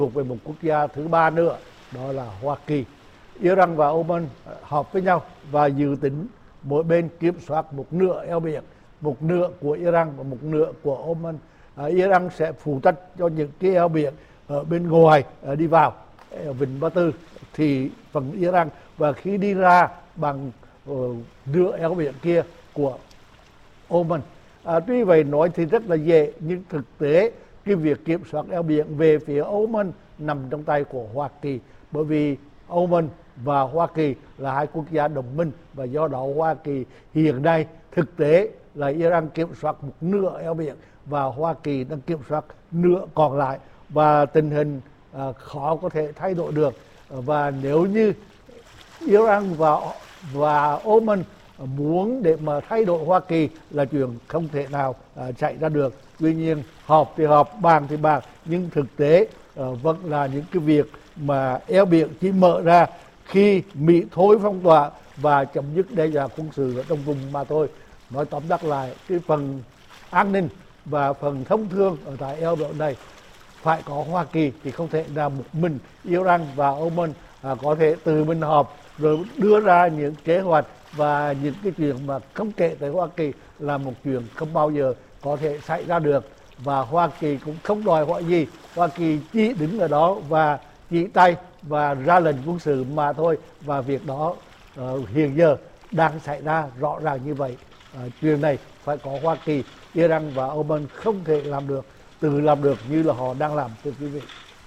thuộc về một quốc gia thứ ba nữa, đó là Hoa Kỳ. Iran và Oman họp với nhau và dự tính mỗi bên kiểm soát một nửa eo biển, một nửa của Iran và một nửa của Oman. Iran sẽ phụ trách cho những cái eo biển ở bên ngoài đi vào vịnh Ba Tư thì phần Iran, và khi đi ra bằng nửa eo biển kia của Oman. Tuy vậy nói thì rất là dễ, nhưng thực tế cái việc kiểm soát eo biển về phía Oman nằm trong tay của Hoa Kỳ, bởi vì Oman và Hoa Kỳ là hai quốc gia đồng minh, và do đó Hoa Kỳ hiện nay thực tế là Iran kiểm soát một nửa eo biển và Hoa Kỳ đang kiểm soát nửa còn lại, và tình hình khó có thể thay đổi được. Và nếu như Iran và Oman muốn để mà thay đổi Hoa Kỳ là chuyện không thể nào xảy ra được. Tuy nhiên họp thì họp, bàn thì bàn, nhưng thực tế vẫn là những cái việc mà eo biển chỉ mở ra khi Mỹ thôi phong tỏa và chấm dứt đe dọa quân sự ở trong vùng mà thôi. Nói tóm tắt lại, cái phần an ninh và phần thông thương ở tại eo biển này phải có Hoa Kỳ, thì không thể là một mình Iran và Oman có thể từ mình họp rồi đưa ra những kế hoạch, và những cái chuyện mà không kể tới Hoa Kỳ là một chuyện không bao giờ có thể xảy ra được. Và Hoa Kỳ cũng không đòi hỏi gì, Hoa Kỳ chỉ đứng ở đó và chỉ tay và ra lệnh quân sự mà thôi, và việc đó hiện giờ đang xảy ra rõ ràng như vậy. Chuyện này phải có Hoa Kỳ, Iran và Oman không thể tự làm được như là họ đang làm, thưa quý vị.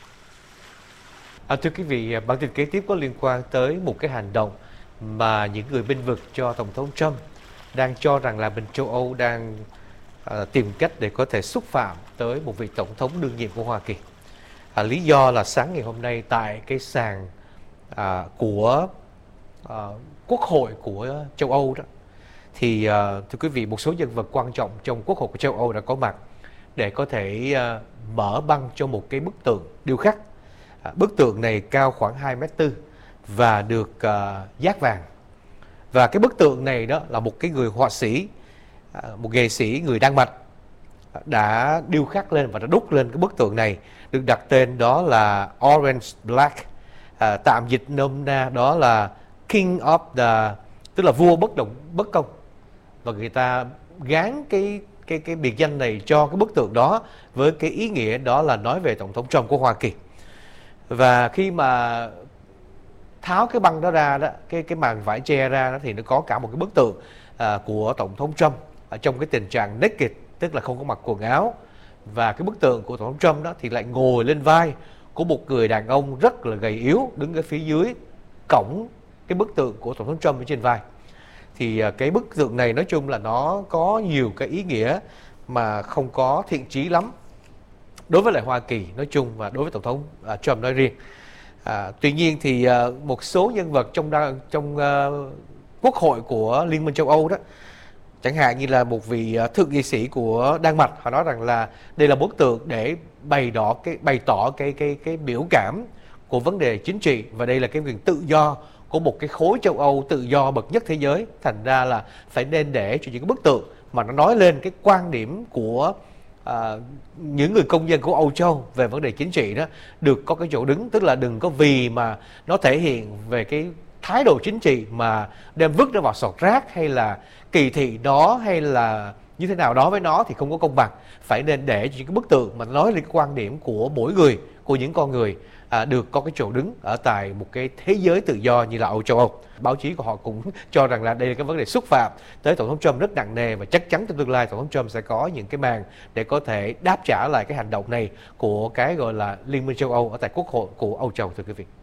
Thưa quý vị, bản tin kế tiếp có liên quan tới một cái hành động mà những người bênh vực cho Tổng thống Trump đang cho rằng là bên châu Âu đang tìm cách để có thể xúc phạm tới một vị Tổng thống đương nhiệm của Hoa Kỳ. Lý do là sáng ngày hôm nay tại cái sàn của Quốc hội của châu Âu đó, thì thưa quý vị, một số nhân vật quan trọng trong Quốc hội của châu Âu đã có mặt để có thể mở băng cho một cái bức tượng điêu khắc. Bức tượng này cao khoảng 2,4 m và được dát vàng. Và cái bức tượng này đó là một cái người họa sĩ, một nghệ sĩ người Đan Mạch đã điêu khắc lên và đã đúc lên cái bức tượng này, được đặt tên đó là Orange Black, tạm dịch nôm na đó là King of the, tức là vua bất công. Và người ta gán cái biệt danh này cho cái bức tượng đó với cái ý nghĩa đó là nói về Tổng thống Trump của Hoa Kỳ. Và khi mà tháo cái băng đó ra đó, cái màn vải che ra đó, thì nó có cả một cái bức tượng của Tổng thống Trump ở trong cái tình trạng naked, tức là không có mặc quần áo. Và cái bức tượng của Tổng thống Trump đó thì lại ngồi lên vai của một người đàn ông rất là gầy yếu, đứng ở phía dưới cõng cái bức tượng của Tổng thống Trump ở trên vai. Thì cái bức tượng này nói chung là nó có nhiều cái ý nghĩa mà không có thiện chí lắm đối với lại Hoa Kỳ nói chung và đối với Tổng thống Trump nói riêng. Tuy nhiên thì một số nhân vật trong Quốc hội của Liên minh châu Âu đó, chẳng hạn như là một vị thượng nghị sĩ của Đan Mạch, họ nói rằng là đây là bức tượng để bày tỏ cái biểu cảm của vấn đề chính trị, và đây là cái quyền tự do của một cái khối châu Âu tự do bậc nhất thế giới, thành ra là phải nên để cho những cái bức tượng mà nó nói lên cái quan điểm của những người công dân của Âu Châu về vấn đề chính trị đó được có cái chỗ đứng. Tức là đừng có vì mà nó thể hiện về cái thái độ chính trị mà đem vứt nó vào sọt rác, hay là kỳ thị nó, hay là như thế nào đó với nó thì không có công bằng. Phải nên để cho những cái bức tượng mà nói lên cái quan điểm của mỗi người, của những con người được có cái chỗ đứng ở tại một cái thế giới tự do như là Châu Âu. Báo chí của họ cũng cho rằng là đây là cái vấn đề xúc phạm tới Tổng thống Trump rất nặng nề, và chắc chắn trong tương lai Tổng thống Trump sẽ có những cái màn để có thể đáp trả lại cái hành động này của cái gọi là Liên minh châu Âu ở tại Quốc hội của Âu Châu, thưa quý vị.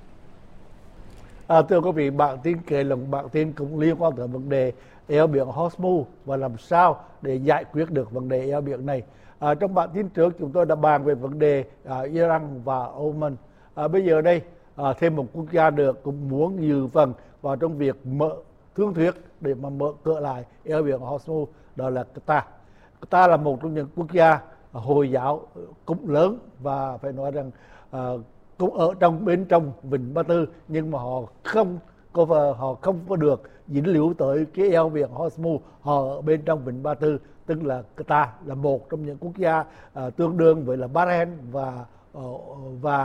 Thưa quý vị, bản tin kể luận bản tin cũng liên quan tới vấn đề eo biển Hormuz và làm sao để giải quyết được vấn đề eo biển này. Trong bản tin trước chúng tôi đã bàn về vấn đề Iran và Oman. Bây giờ đây thêm một quốc gia được cũng muốn dự phần vào trong việc mở thương thuyết để mà mở cửa lại eo biển Hormuz, đó là Qatar. Qatar là một trong những quốc gia Hồi giáo cũng lớn và phải nói rằng cũng ở bên trong vịnh Ba Tư, nhưng mà họ không có được dính líu tới cái eo biển Hormuz. Họ ở bên trong vịnh Ba Tư, tức là Qatar là một trong những quốc gia tương đương với là Bahrain và